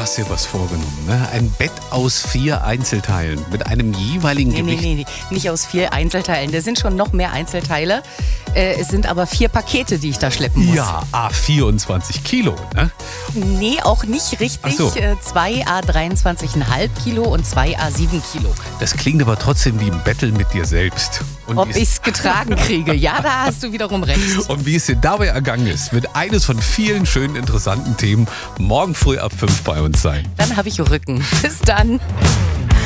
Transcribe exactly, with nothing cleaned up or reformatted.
hast dir was vorgenommen, ne? Ein Bett aus vier Einzelteilen mit einem jeweiligen Nee, nee, Gewicht. nee, nee, nicht aus vier Einzelteilen. Da sind schon noch mehr Einzelteile. Äh, es sind aber vier Pakete, die ich da schleppen muss. Ja, ah, vierundzwanzig Kilo, ne? Nee, auch nicht richtig. Ach so. Äh, zwei A dreiundzwanzig Komma fünf Kilo und zwei A sieben Kilo. Das klingt aber trotzdem wie ein Battle mit dir selbst. Und Ob wie ich es- es getragen kriege. Ja, da hast du wiederum recht. Und wie es dir dabei ergangen ist, wird eines von vielen schönen, interessanten Themen morgen früh ab fünf bei uns sein. Dann habe ich Rücken. Bis dann.